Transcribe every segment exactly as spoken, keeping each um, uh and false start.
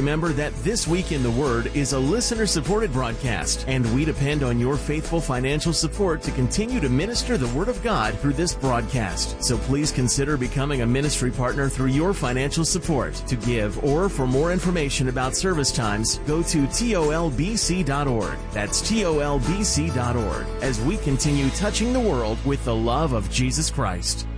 remember that This Week in the Word is a listener-supported broadcast, and we depend on your faithful financial support to continue to minister the Word of God through this broadcast. So please consider becoming a ministry partner through your financial support. To give or for more information about service times, go to T O L B C dot org. That's T O L B C dot org, as we continue touching the world with the love of Jesus Christ.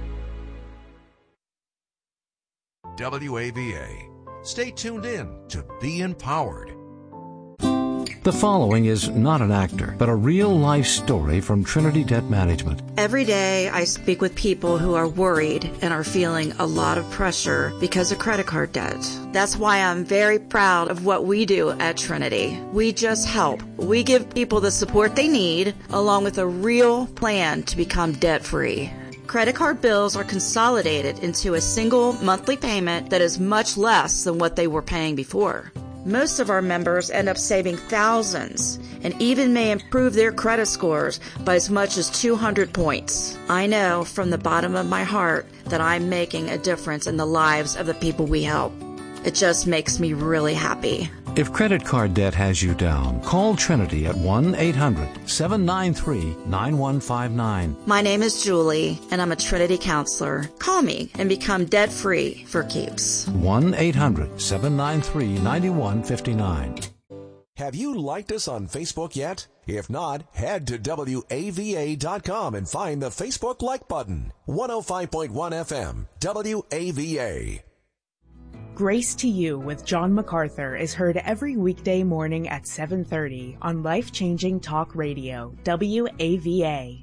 W A V A. Stay tuned in to Be Empowered. The following is not an actor, but a real-life story from Trinity Debt Management. Every day I speak with people who are worried and are feeling a lot of pressure because of credit card debt. That's why I'm very proud of what we do at Trinity. We just help. We give people the support they need, along with a real plan to become debt-free. Credit card bills are consolidated into a single monthly payment that is much less than what they were paying before. Most of our members end up saving thousands and even may improve their credit scores by as much as two hundred points. I know from the bottom of my heart that I'm making a difference in the lives of the people we help. It just makes me really happy. If credit card debt has you down, call Trinity at one eight hundred seven nine three nine one five nine. My name is Julie, and I'm a Trinity counselor. Call me and become debt-free for keeps. one eight hundred seven nine three nine one five nine. Have you liked us on Facebook yet? If not, head to W A V A dot com and find the Facebook like button. one oh five point one F M, W A V A. Grace to You with John MacArthur is heard every weekday morning at seven thirty on Life-Changing Talk Radio, W A V A.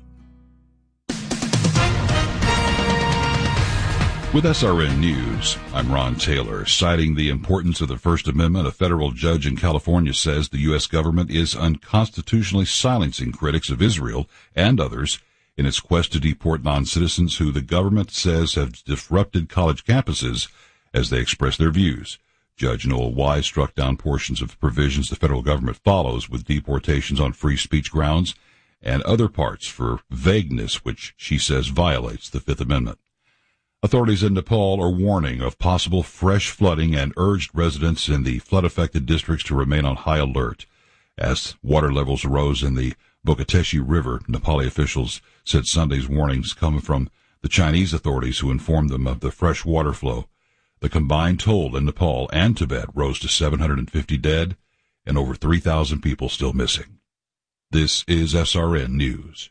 With S R N News, I'm Ron Taylor. Citing the importance of the First Amendment, a federal judge in California says the U S government is unconstitutionally silencing critics of Israel and others in its quest to deport non-citizens who the government says have disrupted college campuses as they express their views. Judge Noel Wise struck down portions of the provisions the federal government follows with deportations on free speech grounds and other parts for vagueness, which she says violates the Fifth Amendment. Authorities in Nepal are warning of possible fresh flooding and urged residents in the flood-affected districts to remain on high alert. As water levels rose in the Bokateshi River, Nepali officials said Sunday's warnings come from the Chinese authorities who informed them of the fresh water flow. The combined toll in Nepal and Tibet rose to seven hundred fifty dead and over three thousand people still missing. This is S R N News.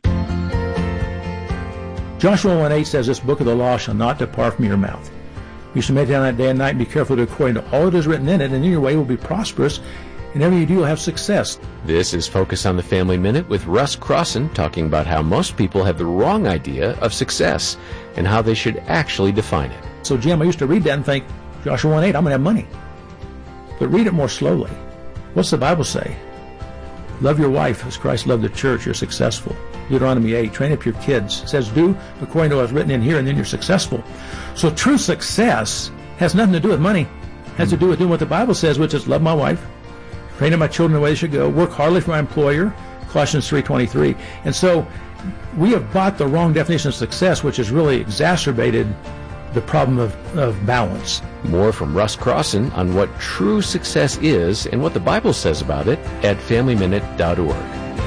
Joshua one eight says, "This book of the law shall not depart from your mouth. You shall meditate on that day and night, and be careful to do according to all that is written in it, and then your way will be prosperous, and everything you do will have success." This is Focus on the Family Minute with Russ Crossan, talking about how most people have the wrong idea of success and how they should actually define it. So, Jim, I used to read that and think, Joshua one eight, I'm going to have money. But read it more slowly. What's the Bible say? Love your wife as Christ loved the church, you're successful. Deuteronomy eight, train up your kids. It says, do according to what's written in here, and then you're successful. So true success has nothing to do with money. It has to do with doing what the Bible says, which is love my wife, train up my children the way they should go, work hardly for my employer, Colossians three twenty-three. And so we have bought the wrong definition of success, which has really exacerbated the problem of, of balance. More from Russ Crossan on what true success is and what the Bible says about it at family minute dot org.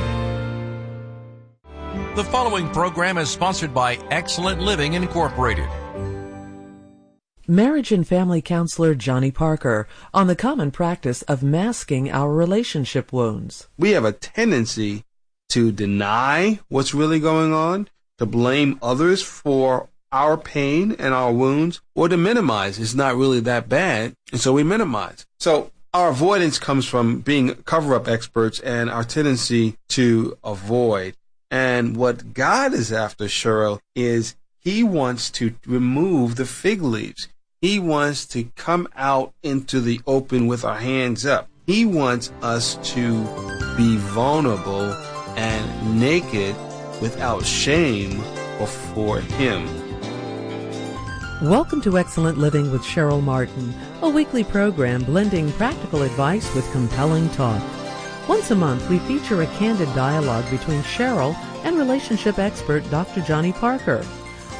The following program is sponsored by Excellent Living Incorporated. Marriage and family counselor Johnny Parker on the common practice of masking our relationship wounds. We have a tendency to deny what's really going on, to blame others for our pain and our wounds, or to minimize. It's not really that bad, and so we minimize. So our avoidance comes from being cover-up experts and our tendency to avoid. And what God is after, Cheryl, is he wants to remove the fig leaves. He wants to come out into the open with our hands up. He wants us to be vulnerable and naked without shame before him. Welcome to Excellent Living with Cheryl Martin, a weekly program blending practical advice with compelling talk. Once a month, we feature a candid dialogue between Cheryl and relationship expert Doctor Johnny Parker.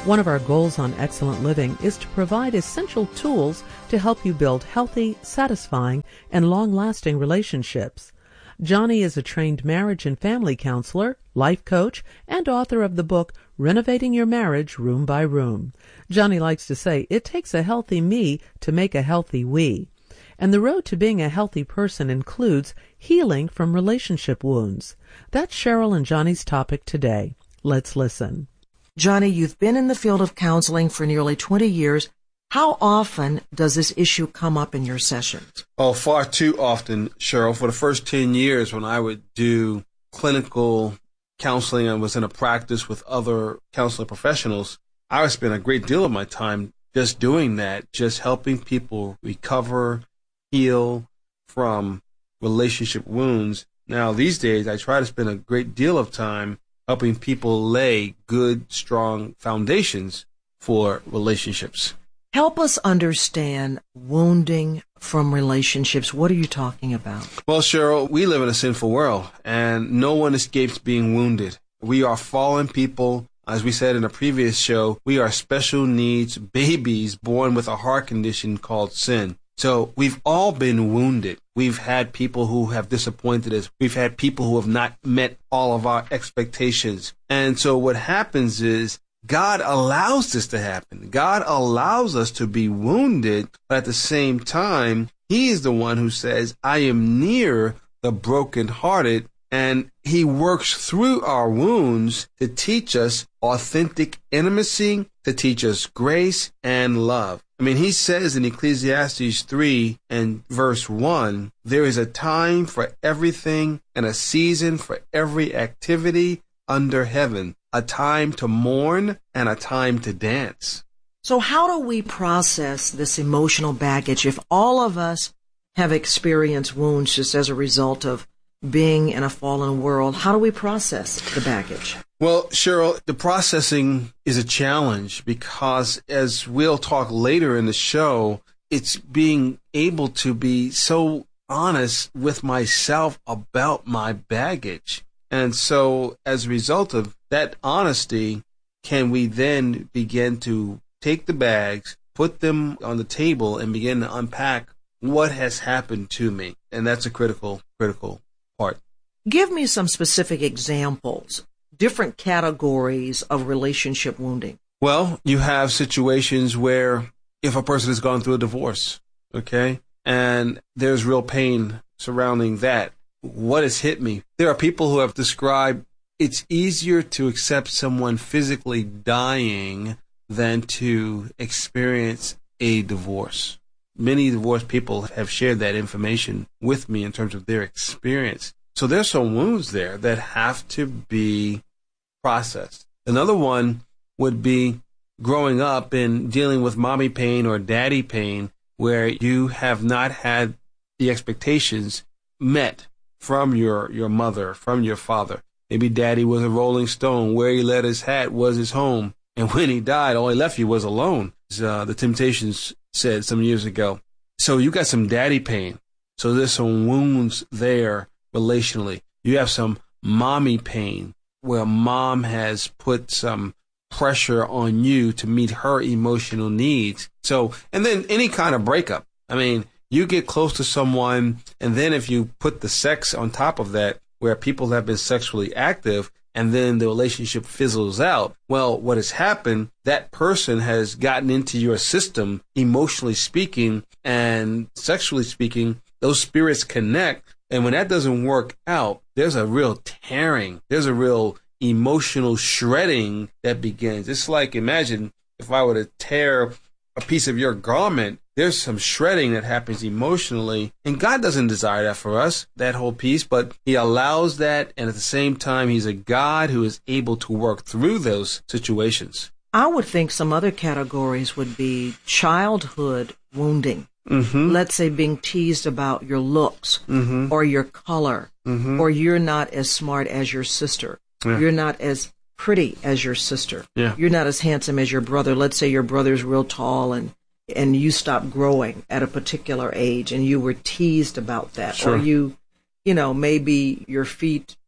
One of our goals on Excellent Living is to provide essential tools to help you build healthy, satisfying, and long-lasting relationships. Johnny is a trained marriage and family counselor, life coach, and author of the book Renovating Your Marriage Room by Room. Johnny likes to say, it takes a healthy me to make a healthy we. And the road to being a healthy person includes healing from relationship wounds. That's Cheryl and Johnny's topic today. Let's listen. Johnny, you've been in the field of counseling for nearly twenty years. How often does this issue come up in your sessions? Oh, far too often, Cheryl. For the first ten years when I would do clinical counseling and was in a practice with other counseling professionals, I would spend a great deal of my time just doing that, just helping people recover, heal from relationship wounds. Now, these days, I try to spend a great deal of time helping people lay good, strong foundations for relationships. Help us understand wounding from relationships. What are you talking about? Well, Cheryl, we live in a sinful world, and no one escapes being wounded. We are fallen people. As we said in a previous show, we are special needs babies born with a heart condition called sin. So we've all been wounded. We've had people who have disappointed us. We've had people who have not met all of our expectations. And so what happens is God allows this to happen. God allows us to be wounded, but at the same time, He is the one who says, I am near the brokenhearted, and He works through our wounds to teach us authentic intimacy, to teach us grace and love. I mean, He says in Ecclesiastes three and verse one, there is a time for everything and a season for every activity under heaven, a time to mourn and a time to dance. So how do we process this emotional baggage if all of us have experienced wounds just as a result of being in a fallen world? How do we process the baggage? Well, Cheryl, the processing is a challenge because, as we'll talk later in the show, it's being able to be so honest with myself about my baggage. And so as a result of that honesty, can we then begin to take the bags, put them on the table, and begin to unpack what has happened to me? And that's a critical, critical part. Give me some specific examples, different categories of relationship wounding. Well, you have situations where if a person has gone through a divorce, okay, and there's real pain surrounding that, what has hit me? There are people who have described it's easier to accept someone physically dying than to experience a divorce. Many divorced people have shared that information with me in terms of their experience. So there's some wounds there that have to be processed. Another one would be growing up and dealing with mommy pain or daddy pain, where you have not had the expectations met from your, your mother, from your father. Maybe daddy was a rolling stone. Where he let his hat was his home. And when he died, all he left you was alone, as uh, the Temptations said some years ago. So you got some daddy pain. So there's some wounds there relationally. You have some mommy pain where mom has put some pressure on you to meet her emotional needs. So, and then any kind of breakup. I mean, you get close to someone, and then if you put the sex on top of that, where people have been sexually active, and then the relationship fizzles out, well, what has happened, that person has gotten into your system, emotionally speaking and sexually speaking. Those spirits connect, and when that doesn't work out, there's a real tearing. There's a real emotional shredding that begins. It's like, imagine if I were to tear a piece of your garment, there's some shredding that happens emotionally, and God doesn't desire that for us, that whole piece, but He allows that, and at the same time, He's a God who is able to work through those situations. I would think some other categories would be childhood wounding. Mm-hmm. Let's say being teased about your looks, mm-hmm. or your color, mm-hmm. or you're not as smart as your sister. Yeah. You're not as pretty as your sister. Yeah. You're not as handsome as your brother. Let's say your brother's real tall and and you stopped growing at a particular age and you were teased about that. Sure. Or you, you know, maybe your feet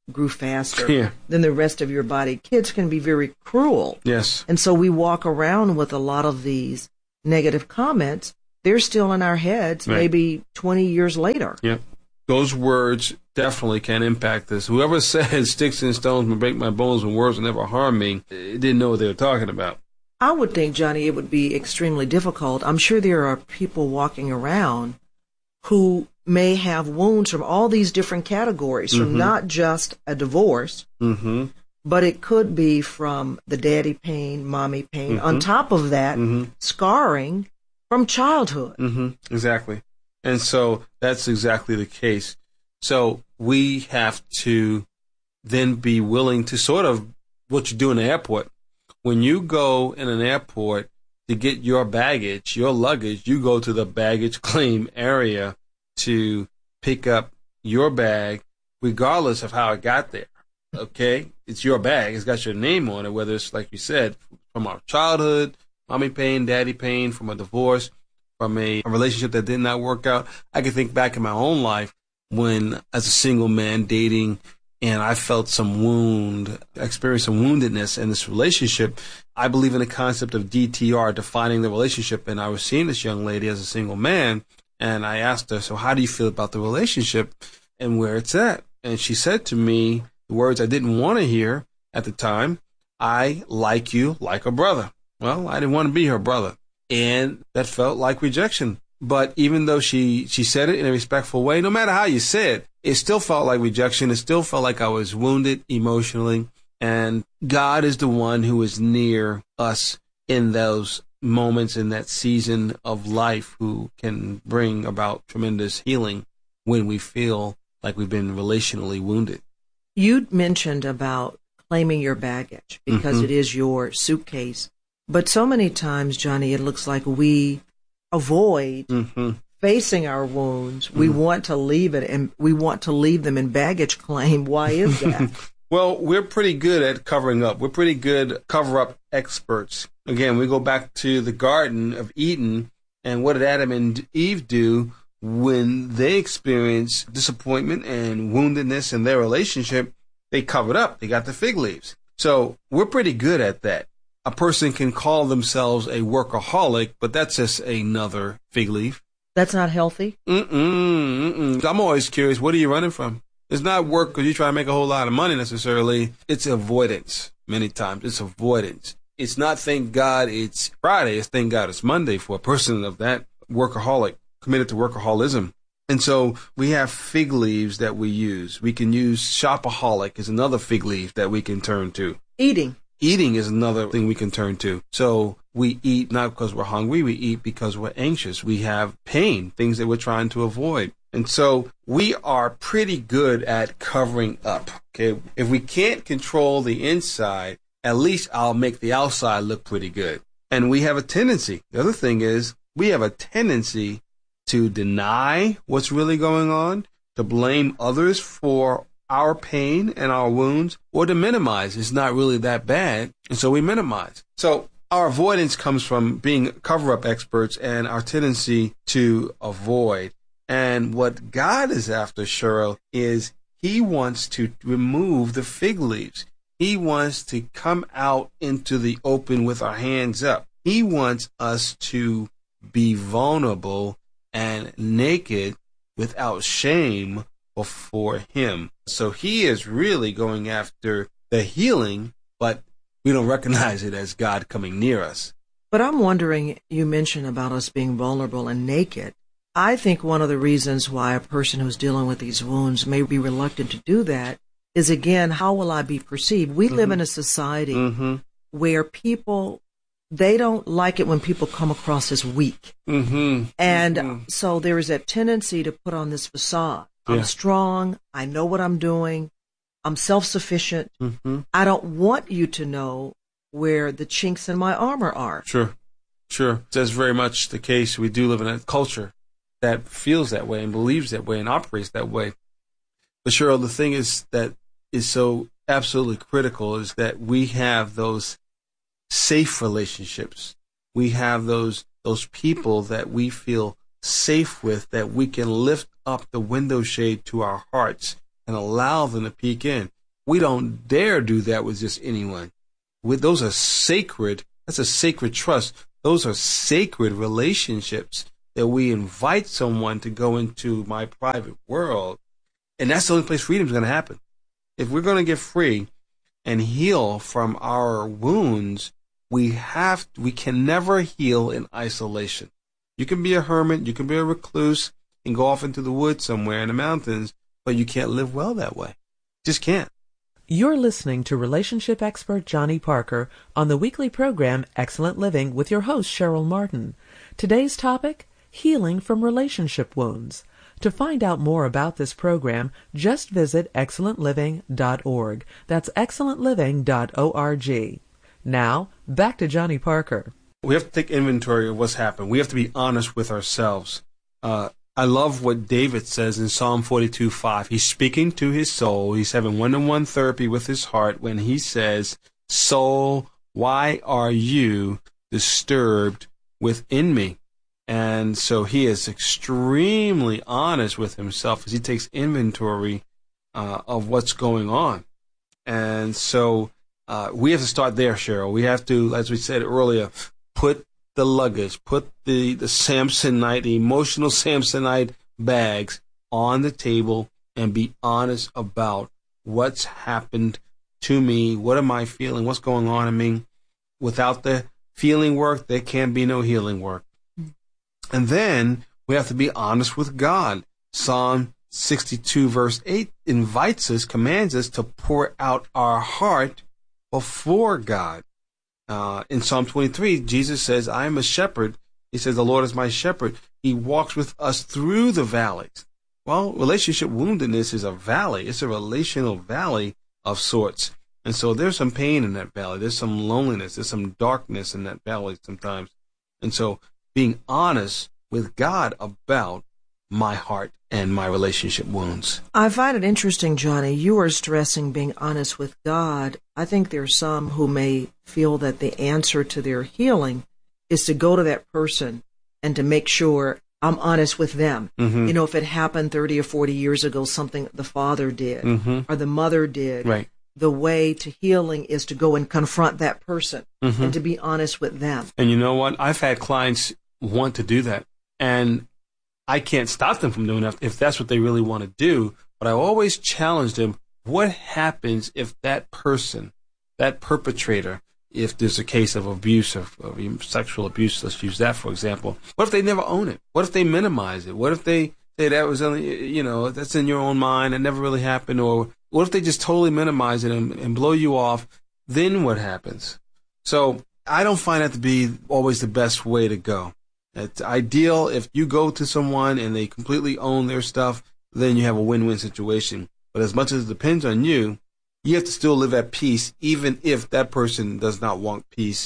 grew faster Yeah. than the rest of your body. Kids can be very cruel. Yes. And so we walk around with a lot of these negative comments. They're still in our heads Right. maybe twenty years later. Yep. Those words definitely can impact us. Whoever said sticks and stones will break my bones and words will never harm me, eh, didn't know what they were talking about. I would think, Johnny, it would be extremely difficult. I'm sure there are people walking around who may have wounds from all these different categories, from Mhm. not just a divorce, Mm-hmm. but it could be from the daddy pain, mommy pain. Mhm. On top of that, Mm-hmm. scarring from childhood. Mm-hmm. Exactly. And so that's exactly the case. So we have to then be willing to sort of what you do in the airport. When you go in an airport to get your baggage, your luggage, you go to the baggage claim area to pick up your bag, regardless of how it got there. Okay? It's your bag. It's got your name on it, whether it's, like you said, from our childhood, mommy pain, daddy pain, from a divorce, from a, a relationship that did not work out. I can think back in my own life when, as a single man dating, and I felt some wound, experienced some woundedness in this relationship. I believe in the concept of D T R, defining the relationship. And I was seeing this young lady as a single man, and I asked her, so how do you feel about the relationship and where it's at? And she said to me the words I didn't want to hear at the time: I like you like a brother. Well, I didn't want to be her brother. And that felt like rejection. But even though she, she said it in a respectful way, no matter how you say it, it still felt like rejection. It still felt like I was wounded emotionally. And God is the one who is near us in those moments, in that season of life, who can bring about tremendous healing when we feel like we've been relationally wounded. You mentioned about claiming your baggage because Mhm. it is your suitcase. But so many times, Johnny, it looks like we avoid Mm-hmm. facing our wounds. We want to leave it, and we want to leave them in baggage claim. Why is that? Well, we're pretty good at covering up. We're pretty good cover-up experts. Again, we go back to the Garden of Eden, and what did Adam and Eve do when they experienced disappointment and woundedness in their relationship? They covered up. They got the fig leaves. So we're pretty good at that. A person can call themselves a workaholic, but that's just another fig leaf. That's not healthy? Mm-mm, mm-mm. I'm always curious, what are you running from? It's not work because you try to make a whole lot of money necessarily. It's avoidance many times. It's avoidance. It's not thank God it's Friday. It's thank God it's Monday for a person of that workaholic, committed to workaholism. And so we have fig leaves that we use. We can use shopaholic is another fig leaf that we can turn to. Eating. Eating is another thing we can turn to. So we eat not because we're hungry. We eat because we're anxious. We have pain, things that we're trying to avoid. And so we are pretty good at covering up. Okay. If we can't control the inside, at least I'll make the outside look pretty good. And we have a tendency. The other thing is we have a tendency to deny what's really going on, to blame others for our pain and our wounds, or to minimize. It's not really that bad. And so we minimize. So our avoidance comes from being cover-up experts and our tendency to avoid. And what God is after, Cheryl, is he wants to remove the fig leaves. He wants to come out into the open with our hands up. He wants us to be vulnerable and naked without shame before him. So he is really going after the healing, but we don't recognize it as God coming near us. But I'm wondering, you mentioned about us being vulnerable and naked. I think one of the reasons why a person who's dealing with these wounds may be reluctant to do that is, again, how will I be perceived? We mm-hmm. live in a society mm-hmm. where people, they don't like it when people come across as weak. Mm-hmm. And mm-hmm. so there is that tendency to put on this facade. Yeah. I'm strong. I know what I'm doing. I'm self-sufficient. Mm-hmm. I don't want you to know where the chinks in my armor are. Sure, sure. That's very much the case. We do live in a culture that feels that way and believes that way and operates that way. But Cheryl, the thing is that is so absolutely critical is that we have those safe relationships. We have those those people that we feel safe with, that we can lift up the window shade to our hearts and allow them to peek in. We don't dare do that with just anyone. With, those are sacred. That's a sacred trust. Those are sacred relationships that we invite someone to go into my private world. And that's the only place freedom is going to happen. If we're going to get free and heal from our wounds, we have, we can never heal in isolation. You can be a hermit, you can be a recluse and go off into the woods somewhere in the mountains, but you can't live well that way. Just can't. You're listening to relationship expert Johnny Parker on the weekly program Excellent Living with your host Cheryl Martin. Today's topic, healing from relationship wounds. To find out more about this program, just visit excellent living dot org. That's excellent living dot org. Now, back to Johnny Parker. We have to take inventory of what's happened. We have to be honest with ourselves. Uh, I love what David says in Psalm forty-two five. He's speaking to his soul. He's having one-on-one therapy with his heart when he says, "Soul, why are you disturbed within me?" And so he is extremely honest with himself as he takes inventory uh, of what's going on. And so uh, we have to start there, Cheryl. We have to, as we said earlier, put the luggage, put the, the Samsonite, the emotional Samsonite bags on the table and be honest about what's happened to me. What am I feeling? What's going on in me? Without the feeling work, there can be no healing work. And then we have to be honest with God. Psalm sixty-two verse eight invites us, commands us to pour out our heart before God. Uh, in Psalm twenty-three, Jesus says, I am a shepherd. He says, the Lord is my shepherd. He walks with us through the valleys. Well, relationship woundedness is a valley. It's a relational valley of sorts. And so there's some pain in that valley. There's some loneliness. There's some darkness in that valley sometimes. And so being honest with God about my heart and my relationship wounds. I find it interesting, Johnny, you are stressing being honest with God. I think there are some who may feel that the answer to their healing is to go to that person and to make sure I'm honest with them. Mm-hmm. You know, if it happened thirty or forty years ago, something the father did mm-hmm. or the mother did, right. The way to healing is to go and confront that person mm-hmm. and to be honest with them. And you know what? I've had clients want to do that, and I can't stop them from doing that if that's what they really want to do. But I always challenge them, what happens if that person, that perpetrator, if there's a case of abuse, of, of sexual abuse, let's use that for example, what if they never own it? What if they minimize it? What if they say that was only, you know, that's in your own mind, it never really happened? Or what if they just totally minimize it and, and blow you off? Then what happens? So I don't find that to be always the best way to go. It's ideal if you go to someone and they completely own their stuff, then you have a win-win situation. But as much as it depends on you, you have to still live at peace, even if that person does not want peace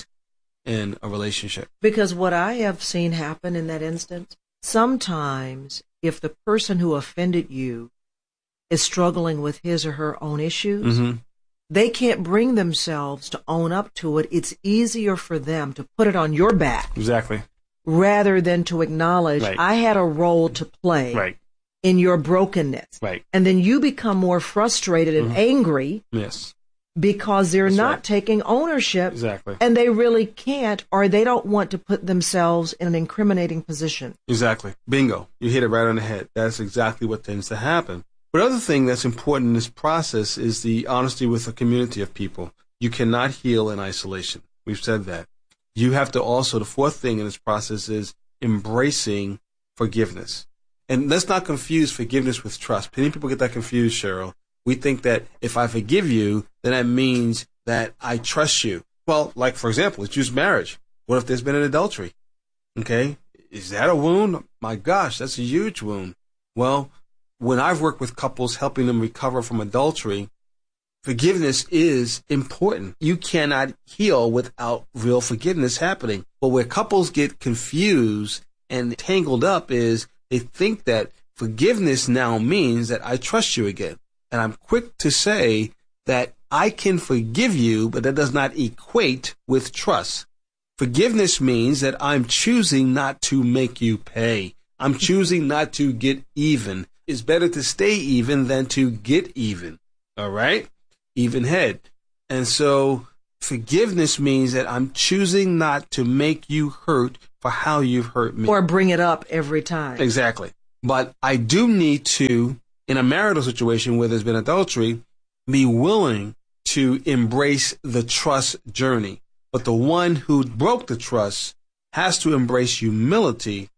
in a relationship. Because what I have seen happen in that instance, sometimes if the person who offended you is struggling with his or her own issues, mm-hmm. they can't bring themselves to own up to it. It's easier for them to put it on your back. Exactly. Rather than to acknowledge, right. I had a role to play right. in your brokenness. Right. And then you become more frustrated and mm-hmm. angry yes. because they're That's not right. taking ownership. Exactly. And they really can't, or they don't want to put themselves in an incriminating position. Exactly. Bingo. You hit it right on the head. That's exactly what tends to happen. But other thing that's important in this process is the honesty with a community of people. You cannot heal in isolation. We've said that. You have to also, the fourth thing in this process is embracing forgiveness. And let's not confuse forgiveness with trust. Many people get that confused, Cheryl. We think that if I forgive you, then that means that I trust you. Well, like, for example, let's use marriage. What if there's been an adultery? Okay. Is that a wound? My gosh, that's a huge wound. Well, when I've worked with couples helping them recover from adultery, forgiveness is important. You cannot heal without real forgiveness happening. But where couples get confused and tangled up is they think that forgiveness now means that I trust you again. And I'm quick to say that I can forgive you, but that does not equate with trust. Forgiveness means that I'm choosing not to make you pay. I'm choosing not to get even. it's better to stay even than to get even. All right? Even head. And so forgiveness means that I'm choosing not to make you hurt for how you've hurt me. Or bring it up every time. Exactly. But I do need to, in a marital situation where there's been adultery, be willing to embrace the trust journey. But the one who broke the trust has to embrace humility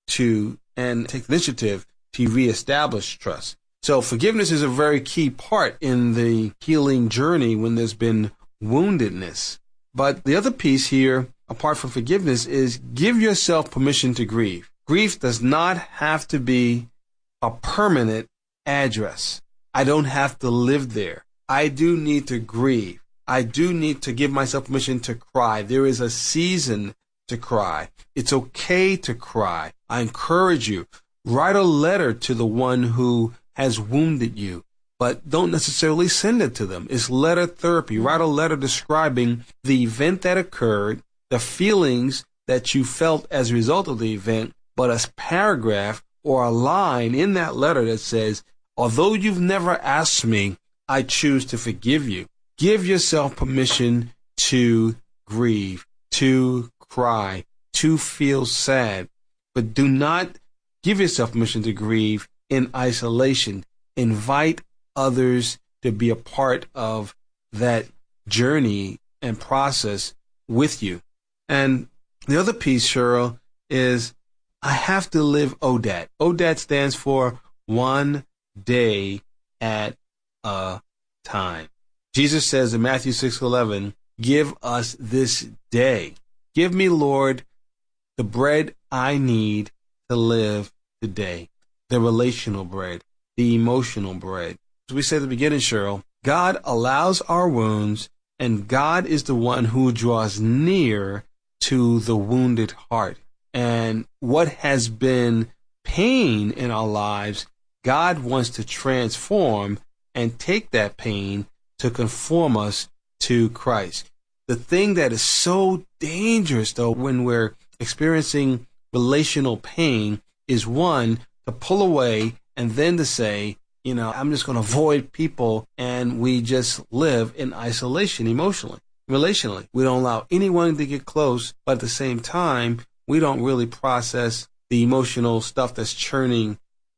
to and take the initiative to reestablish trust. So forgiveness is a very key part in the healing journey when there's been woundedness. But the other piece here, apart from forgiveness, is give yourself permission to grieve. Grief does not have to be a permanent address. I don't have to live there. I do need to grieve. I do need to give myself permission to cry. There is a season to cry. It's okay to cry. I encourage you. Write a letter to the one who has wounded you, but don't necessarily send it to them. It's letter therapy. Write a letter describing the event that occurred, the feelings that you felt as a result of the event, but a paragraph or a line in that letter that says, although you've never asked me, I choose to forgive you. Give yourself permission to grieve, to cry, to feel sad, but do not give yourself permission to grieve in isolation. Invite others to be a part of that journey and process with you. And the other piece, Cheryl, is I have to live O D A T. O D A T stands for one day at a time. Jesus says in Matthew six eleven, give us this day. Give me, Lord, the bread I need to live today. The relational bread, the emotional bread. As we said at the beginning, Cheryl, God allows our wounds, and God is the one who draws near to the wounded heart. And what has been pain in our lives, God wants to transform and take that pain to conform us to Christ. The thing that is so dangerous, though, when we're experiencing relational pain is, one, to pull away and then to say, you know, I'm just going to avoid people, and we just live in isolation emotionally, relationally. We don't allow anyone to get close, but at the same time, we don't really process the emotional stuff that's churning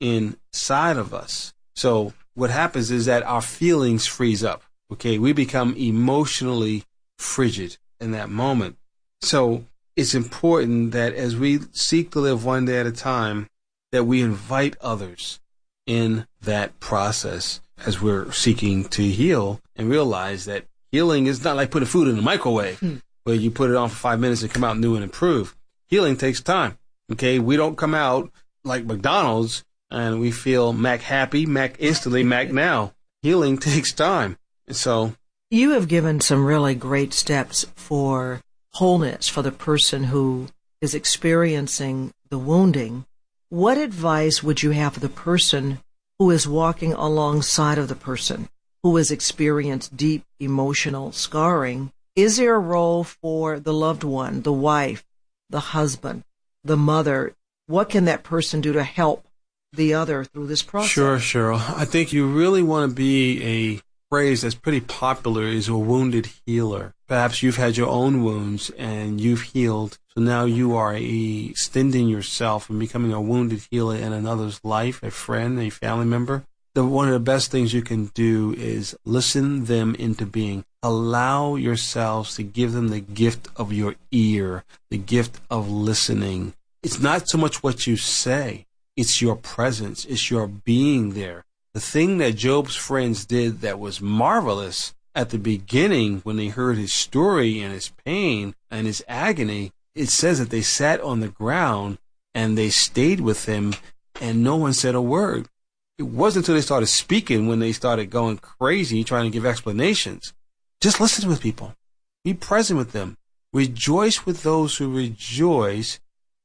inside of us. So what happens is that our feelings freeze up. Okay, we become emotionally frigid in that moment. So it's important that as we seek to live one day at a time, that we invite others in that process as we're seeking to heal, and realize that healing is not like putting food in the microwave hmm. where you put it on for five minutes and come out new and improved. Healing takes time. Okay, we don't come out like McDonald's and we feel Mac happy, Mac instantly, Mac now. Healing takes time. So you have given some really great steps for wholeness for the person who is experiencing the wounding. What advice would you have for the person who is walking alongside of the person who has experienced deep emotional scarring? Is there a role for the loved one, the wife, the husband, the mother? What can that person do to help the other through this process? Sure, Cheryl. I think you really want to be a phrase that's pretty popular is a wounded healer. Perhaps you've had your own wounds and you've healed. So now you are extending yourself and becoming a wounded healer in another's life, a friend, a family member. The, one of the best things you can do is listen them into being. Allow yourselves to give them the gift of your ear, the gift of listening. It's not so much what you say. It's your presence. It's your being there. The thing that Job's friends did that was marvelous at the beginning when they heard his story and his pain and his agony, it says that they sat on the ground and they stayed with him and no one said a word. It wasn't until they started speaking when they started going crazy trying to give explanations. Just listen with people. Be present with them. Rejoice with those who rejoice.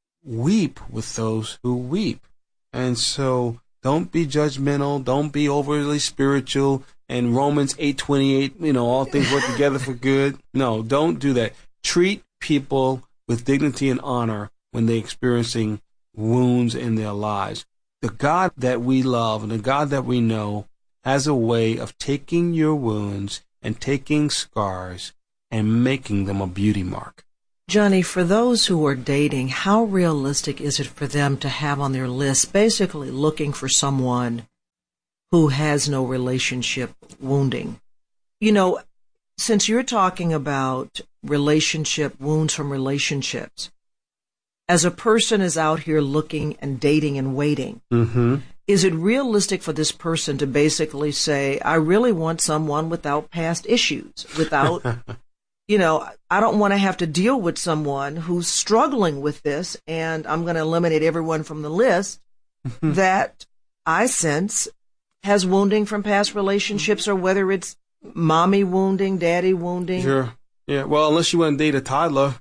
Weep with those who weep. And so don't be judgmental. Don't be overly spiritual. And Romans eight twenty-eight, you know, all things work together for good. No, don't do that. Treat people with dignity and honor when they're experiencing wounds in their lives. The God that we love and the God that we know has a way of taking your wounds and taking scars and making them a beauty mark. Johnny, for those who are dating, how realistic is it for them to have on their list basically looking for someone who has no relationship wounding? You know, since you're talking about relationship wounds from relationships, as a person is out here looking and dating and waiting, mm-hmm. is it realistic for this person to basically say, I really want someone without past issues, without... You know, I don't want to have to deal with someone who's struggling with this, and I'm going to eliminate everyone from the list that I sense has wounding from past relationships, or whether it's mommy wounding, daddy wounding. Sure. Yeah. Well, unless you want to date a toddler,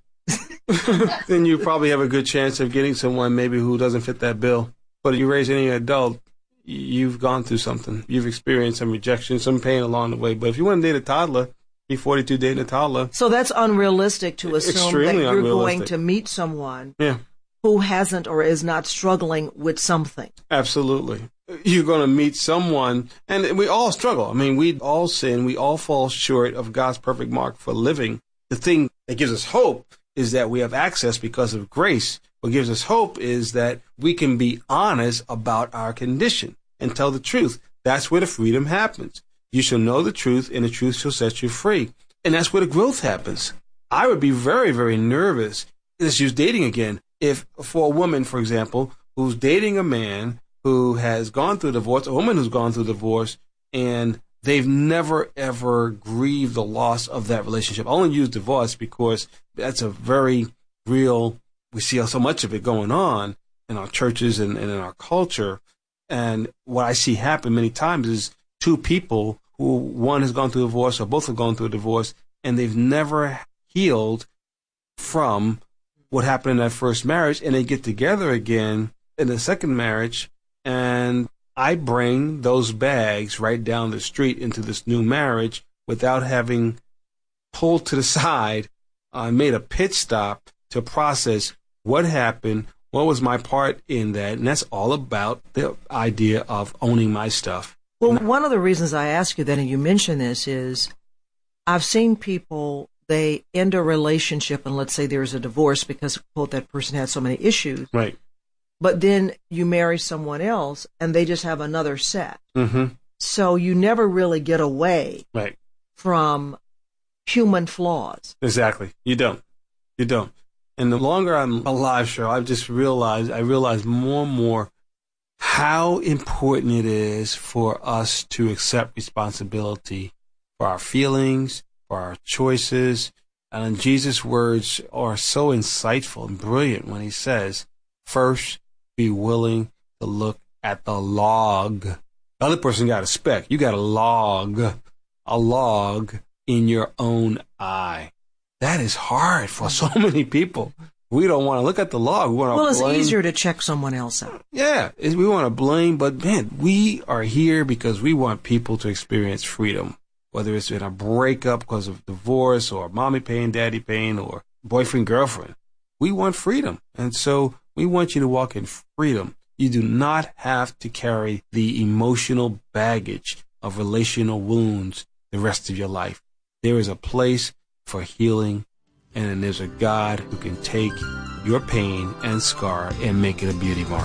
then you probably have a good chance of getting someone maybe who doesn't fit that bill. But if you raise any adult, you've gone through something. You've experienced some rejection, some pain along the way. But if you want to date a toddler, be forty-two dating a toddler. So that's unrealistic to assume Extremely that you're unrealistic. going to meet someone yeah. who hasn't or is not struggling with something. Absolutely. You're going to meet someone, and we all struggle. I mean, we all sin. We all fall short of God's perfect mark for living. The thing that gives us hope is that we have access because of grace. What gives us hope is that we can be honest about our condition and tell the truth. That's where the freedom happens. You shall know the truth, and the truth shall set you free. And that's where the growth happens. I would be very, very nervous, let's use dating again, if for a woman, for example, who's dating a man who has gone through divorce, a woman who's gone through divorce, and they've never, ever grieved the loss of that relationship. I only use divorce because that's a very real, we see so much of it going on in our churches and, and in our culture. And what I see happen many times is two people who one has gone through a divorce or both have gone through a divorce, and they've never healed from what happened in that first marriage, and they get together again in the second marriage, and I bring those bags right down the street into this new marriage without having pulled to the side. I made a pit stop to process what happened, what was my part in that, and that's all about the idea of owning my stuff. Well, one of the reasons I ask you that, and you mention this, is I've seen people, they end a relationship, and let's say there's a divorce because, quote, that person had so many issues. Right. But then you marry someone else, and they just have another set. Mm-hmm. So you never really get away right. from human flaws. Exactly. You don't. You don't. And the longer I'm alive, Cheryl, I've just realized, I realize more and more how important it is for us to accept responsibility for our feelings, for our choices. And Jesus' words are so insightful and brilliant when he says, first, be willing to look at the log. The other person got a speck. You got a log, a log in your own eye. That is hard for so many people. We don't want to look at the log. We want to well, it's blame. easier to check someone else out. Yeah, we want to blame, but man, we are here because we want people to experience freedom, whether it's in a breakup because of divorce or mommy pain, daddy pain, or boyfriend, girlfriend. We want freedom, and so we want you to walk in freedom. You do not have to carry the emotional baggage of relational wounds the rest of your life. There is a place for healing, and then there's a God who can take your pain and scar and make it a beauty mark.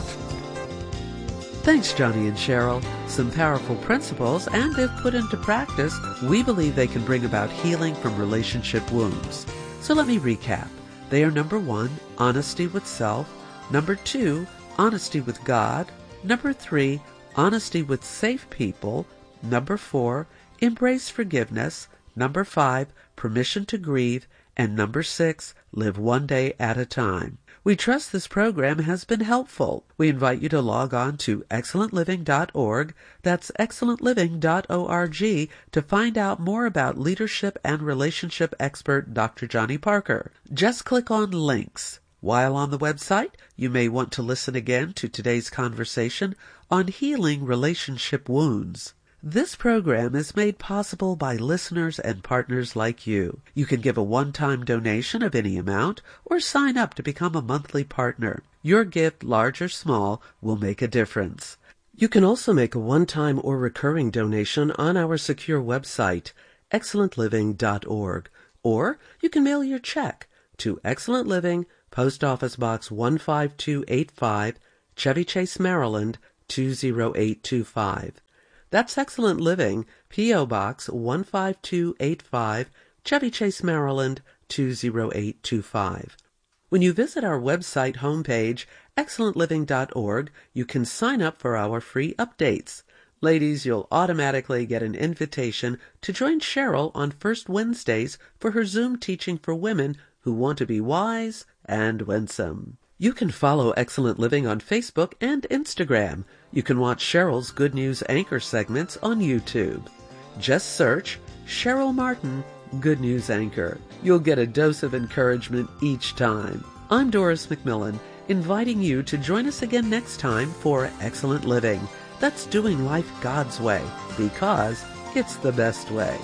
Thanks, Johnny and Cheryl. Some powerful principles, and if put into practice, we believe they can bring about healing from relationship wounds. So let me recap. They are number one, honesty with self. Number two, honesty with God. Number three, honesty with safe people. Number four, embrace forgiveness. Number five, permission to grieve. And number six, live one day at a time. We trust this program has been helpful. We invite you to log on to excellent living dot org. That's excellent living dot org to find out more about leadership and relationship expert Doctor Johnny Parker. Just click on links. While on the website, you may want to listen again to today's conversation on healing relationship wounds. This program is made possible by listeners and partners like you. You can give a one-time donation of any amount or sign up to become a monthly partner. Your gift, large or small, will make a difference. You can also make a one-time or recurring donation on our secure website, excellent living dot org, or you can mail your check to Excellent Living, Post Office Box one five two eight five, Chevy Chase, Maryland two zero eight two five. That's Excellent Living, P O. Box one five two eight five, Chevy Chase, Maryland two zero eight two five. When you visit our website homepage, excellent living dot org, you can sign up for our free updates. Ladies, you'll automatically get an invitation to join Cheryl on first Wednesdays for her Zoom teaching for women who want to be wise and winsome. You can follow Excellent Living on Facebook and Instagram. You can watch Cheryl's Good News Anchor segments on YouTube. Just search Cheryl Martin, Good News Anchor. You'll get a dose of encouragement each time. I'm Doris McMillan, inviting you to join us again next time for Excellent Living. That's doing life God's way, because it's the best way.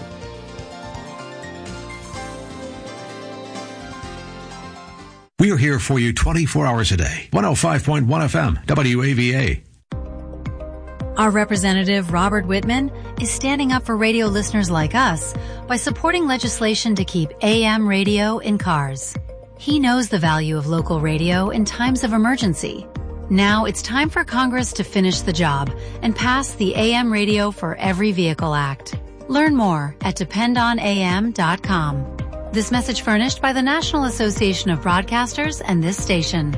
We are here for you twenty-four hours a day. one oh five point one F M, W A V A. Our representative, Robert Whitman, is standing up for radio listeners like us by supporting legislation to keep A M radio in cars. He knows the value of local radio in times of emergency. Now it's time for Congress to finish the job and pass the A M Radio for Every Vehicle Act. Learn more at depend on A M dot com. This message furnished by the National Association of Broadcasters and this station.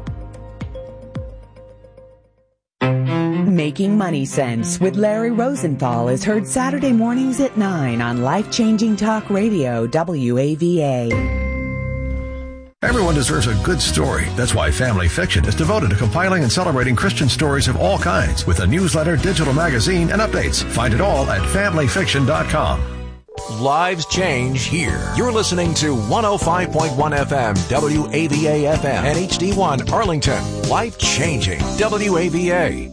Making Money Sense with Larry Rosenthal is heard Saturday mornings at nine on Life Changing Talk Radio, W A V A. Everyone deserves a good story. That's why Family Fiction is devoted to compiling and celebrating Christian stories of all kinds with a newsletter, digital magazine, and updates. Find it all at family fiction dot com. Lives change here. You're listening to one oh five point one F M, W A V A F M, and H D one Arlington. Life changing, W A V A.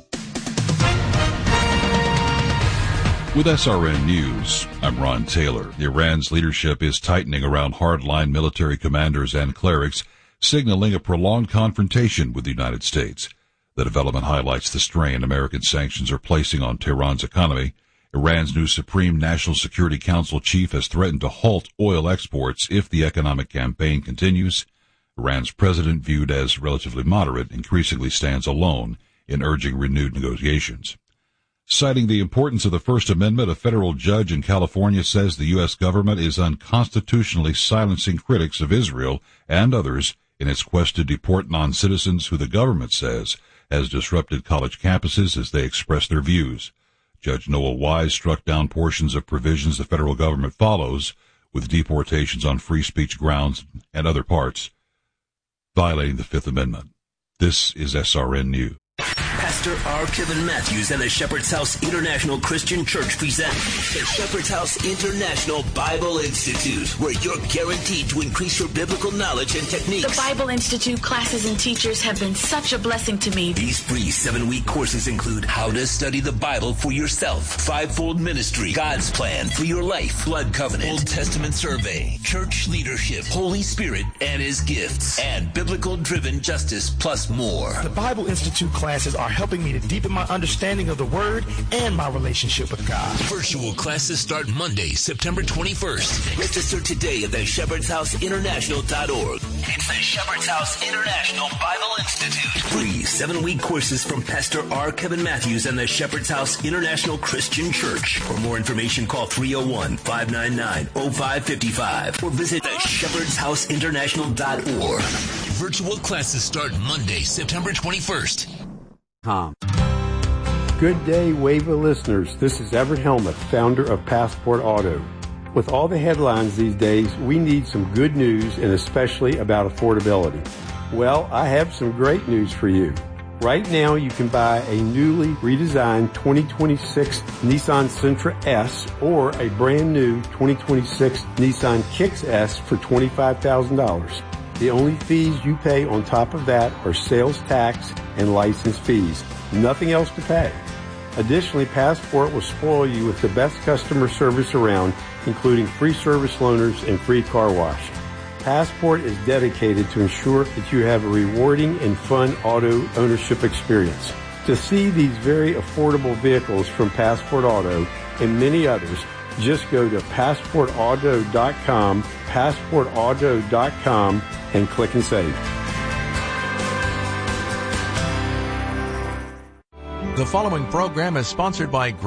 With S R N News, I'm Ron Taylor. Iran's leadership is tightening around hardline military commanders and clerics, signaling a prolonged confrontation with the United States. The development highlights the strain American sanctions are placing on Tehran's economy. Iran's new Supreme National Security Council chief has threatened to halt oil exports if the economic campaign continues. Iran's president, viewed as relatively moderate, increasingly stands alone in urging renewed negotiations. Citing the importance of the First Amendment, a federal judge in California says the U S government is unconstitutionally silencing critics of Israel and others in its quest to deport non-citizens who the government says has disrupted college campuses as they express their views. Judge Noel Wise struck down portions of provisions the federal government follows, with deportations on free speech grounds and other parts, violating the Fifth Amendment. This is S R N News. Pastor R. Kevin Matthews and the Shepherd's House International Christian Church present the Shepherd's House International Bible Institute, where you're guaranteed to increase your biblical knowledge and techniques. The Bible Institute classes and teachers have been such a blessing to me. These free seven-week courses include how to study the Bible for yourself, fivefold ministry, God's plan for your life, blood covenant, Old Testament survey, church leadership, Holy Spirit and His gifts, and biblical-driven justice, plus more. The Bible Institute classes are helping me to deepen my understanding of the Word and my relationship with God. Virtual classes start Monday, September twenty-first. Register today at the shepherds house international dot org. It's the Shepherd's House International Bible Institute. Free seven-week courses from Pastor R. Kevin Matthews and the Shepherd's House International Christian Church. For more information, call three oh one, five nine nine, oh five five five or visit the shepherds house international dot org. Virtual classes start Monday, September twenty-first. Good day, WAVA listeners. This is Everett Helmuth, founder of Passport Auto. With all the headlines these days, we need some good news, and especially about affordability. Well, I have some great news for you. Right now, you can buy a newly redesigned twenty twenty-six Nissan Sentra S or a brand new twenty twenty-six Nissan Kicks S for twenty-five thousand dollars. The only fees you pay on top of that are sales tax and license fees. Nothing else to pay. Additionally, Passport will spoil you with the best customer service around, including free service loaners and free car wash. Passport is dedicated to ensure that you have a rewarding and fun auto ownership experience. To see these very affordable vehicles from Passport Auto and many others, just go to passport auto dot com, passport auto dot com, and click and save. The following program is sponsored by